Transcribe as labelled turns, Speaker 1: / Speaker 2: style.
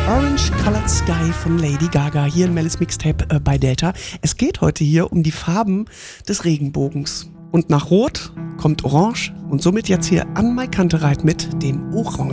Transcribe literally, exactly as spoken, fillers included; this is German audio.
Speaker 1: Orange Colored Sky von Lady Gaga hier in Mellis Mixtape äh, bei Delta. Es geht heute hier um die Farben des Regenbogens. Und nach Rot kommt Orange und somit jetzt hier an Mike Kantereit mit dem Orange.